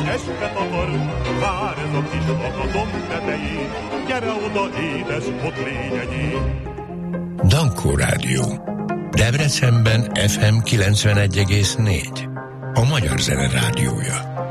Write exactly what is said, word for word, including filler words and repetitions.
este takar, vár ez a kis lakatom tetején, gyere oda, édes, ott légy enyém. Dankó Rádió. Debrecenben ef em kilencvenegy egész négy. A Magyar Zene Rádiója.